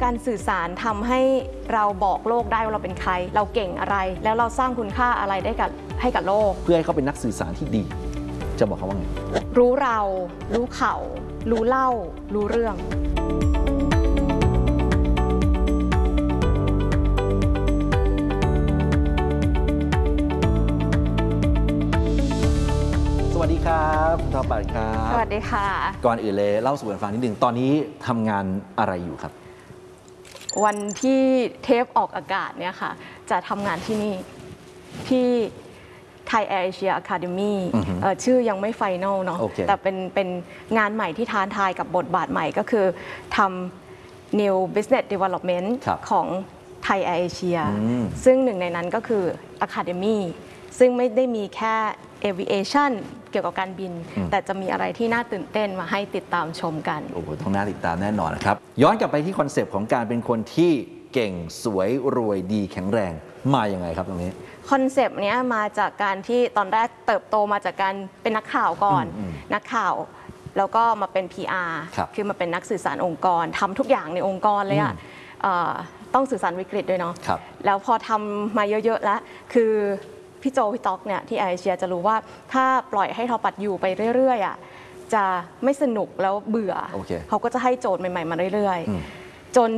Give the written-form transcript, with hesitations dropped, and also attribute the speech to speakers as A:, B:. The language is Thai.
A: การสื่อสารทำให้เราบอกโลกได้ว่าเราเป็นใครเราเก่งอะไรแล้วเราสร้างคุณค่าอะไรได้ให้กับโลก
B: เพื่อให้เขาเป็นนักสื่อสารที่ดีจะบอกเขาว่าไง
A: รู้เรารู้เขารู้เล่ารู้เรื่อง
B: สวัสดีครับคุณทอปัดครับ
A: สวัสดีค่ะ
B: ก่อนอื่นเลยเล่าสู่กันฟังนิดนึงตอนนี้ทำงานอะไรอยู่ครับ
A: วันที่เทปออกอากาศเนี่ยค่ะจะทำงานที่นี่ที่ Thai Air Asia Academy ชื่อยังไม่ไฟแนลเนาะ แต่เป็นงานใหม่ที่ท้าทายกับบทบาทใหม่ก็คือทำ New Business Development ของ Thai Air Asia ซึ่งหนึ่งในนั้นก็คือ Academy ซึ่งไม่ได้มีแค่ Aviation เกี่ยวกับการบินแต่จะมีอะไรที่น่าตื่นเต้นมาให้ติดตามชมกัน
B: โอ้โหต้องน่าติดตามแน่นอนนะครับย้อนกลับไปที่คอนเซปต์ของการเป็นคนที่เก่งสวยรวยดีแข็งแรงมาอย่างไงครับตรงนี้
A: คอนเซปต์นี้มาจากการที่ตอนแรกเติบโตมาจากการเป็นนักข่าวก่อนนักข่าวแล้วก็มาเป็น PR คือมาเป็นนักสื่อสารองค์กรทำทุกอย่างในองค์กรเลยต้องสื่อสารวิกฤตด้วยเนาะแล้วพอทำมาเยอะๆแล้วคือพี่โจพี่ต๊อกเนี่ยที่ไอเชียจะรู้ว่าถ้าปล่อยให้ทอปัดอยู่ไปเรื่อยๆจะไม่สนุกแล้วเบื่อเขาก็จะให้โจทย์ใหม่ๆมาเรื่อยๆจน